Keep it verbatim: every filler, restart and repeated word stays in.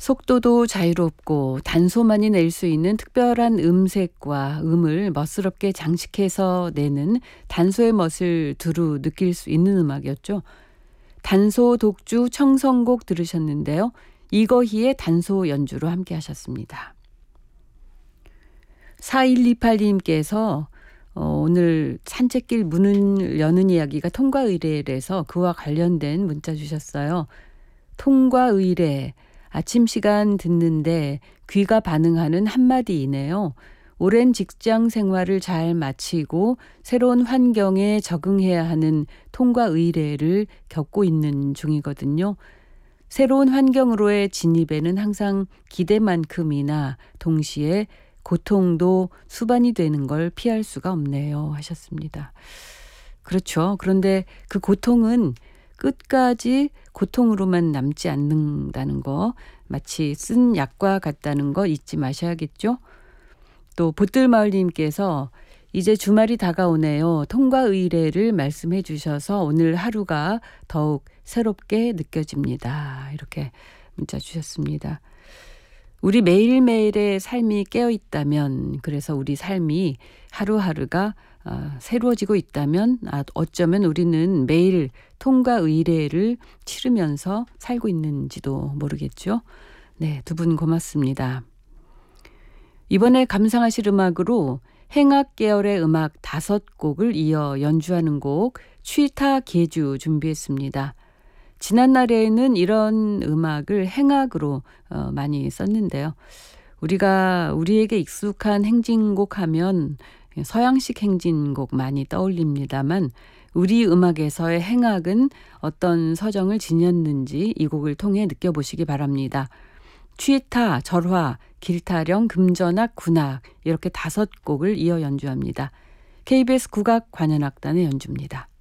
속도도 자유롭고 단소만이 낼 수 있는 특별한 음색과 음을 멋스럽게 장식해서 내는 단소의 멋을 두루 느낄 수 있는 음악이었죠. 단소 독주 청성곡 들으셨는데요. 이거희의 단소 연주로 함께 하셨습니다. 사일이팔 님께서 어, 오늘 산책길 문을 여는 이야기가 통과의례에서 그와 관련된 문자 주셨어요. 통과의례, 아침 시간 듣는데 귀가 반응하는 한마디이네요. 오랜 직장 생활을 잘 마치고 새로운 환경에 적응해야 하는 통과의례를 겪고 있는 중이거든요. 새로운 환경으로의 진입에는 항상 기대만큼이나 동시에 고통도 수반이 되는 걸 피할 수가 없네요 하셨습니다. 그렇죠. 그런데 그 고통은 끝까지 고통으로만 남지 않는다는 거, 마치 쓴 약과 같다는 거 잊지 마셔야겠죠. 또 보뜰마을님께서 이제 주말이 다가오네요. 통과의례를 말씀해 주셔서 오늘 하루가 더욱 새롭게 느껴집니다. 이렇게 문자 주셨습니다. 우리 매일매일의 삶이 깨어있다면, 그래서 우리 삶이 하루하루가 아, 새로워지고 있다면 아, 어쩌면 우리는 매일 통과의례를 치르면서 살고 있는지도 모르겠죠. 네, 두 분 고맙습니다. 이번에 감상하실 음악으로 행악 계열의 음악 다섯 곡을 이어 연주하는 곡 취타 계주 준비했습니다. 지난날에는 이런 음악을 행악으로 어, 많이 썼는데요. 우리가 우리에게 익숙한 행진곡 하면 서양식 행진곡 많이 떠올립니다만 우리 음악에서의 행악은 어떤 서정을 지녔는지 이 곡을 통해 느껴보시기 바랍니다. 취타, 절화, 길타령, 금전악, 군악 이렇게 다섯 곡을 이어 연주합니다. 케이비에스 국악관현악단의 연주입니다.